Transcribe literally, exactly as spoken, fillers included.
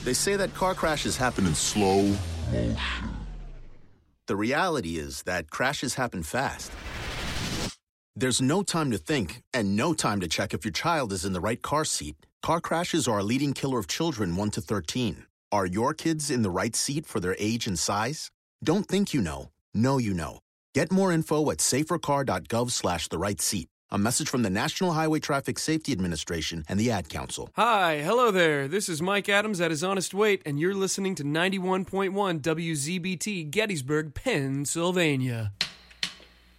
They say that car crashes happen in slow motion. The reality is that crashes happen fast. There's no time to think and no time to check if your child is in the right car seat. Car crashes are a leading killer of children one to thirteen. Are your kids in the right seat for their age and size? Don't think you know. Know you know. Get more info at safercar.gov slash the right seat. A message from the National Highway Traffic Safety Administration and the Ad Council. Hi, hello there. This is Mike Adams at His Honest Weight, and you're listening to ninety-one point one W Z B T, Gettysburg, Pennsylvania.